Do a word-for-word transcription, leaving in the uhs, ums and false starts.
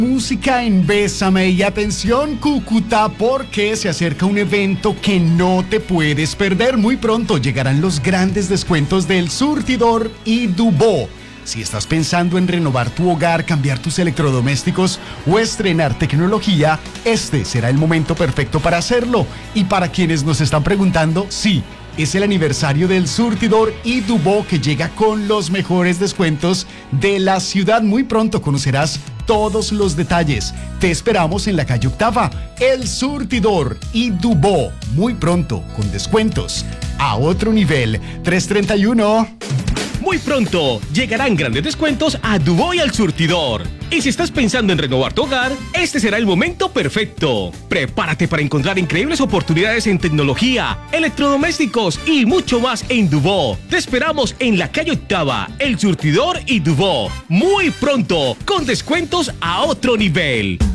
Música en Bésame y atención Cúcuta porque se acerca un evento que no te puedes perder. Muy pronto llegarán los grandes descuentos del Surtidor y Dubó. Si estás pensando en renovar tu hogar, cambiar tus electrodomésticos o estrenar tecnología, este será el momento perfecto para hacerlo. Y para quienes nos están preguntando, sí, es el aniversario del Surtidor y Dubó que llega con los mejores descuentos de la ciudad. Muy pronto conocerás todos los detalles. Te esperamos en la calle Octava. El Surtidor y Dubó, muy pronto con descuentos a otro nivel. tres treinta y uno. Muy pronto llegarán grandes descuentos a Dubó y al Surtidor. Y si estás pensando en renovar tu hogar, este será el momento perfecto. Prepárate para encontrar increíbles oportunidades en tecnología, electrodomésticos y mucho más en Dubó. Te esperamos en la calle Octava, El Surtidor y Dubó. Muy pronto, con descuentos a otro nivel.